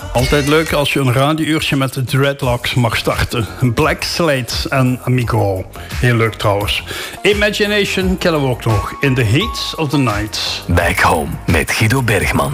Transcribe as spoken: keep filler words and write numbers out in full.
Altijd leuk als je een radiouurtje met de Dreadlocks mag starten. Black Slate en Amigo. Heel leuk trouwens. Imagination kennen we ook nog. In the Heat of the Night. Back Home met Guido Bergman.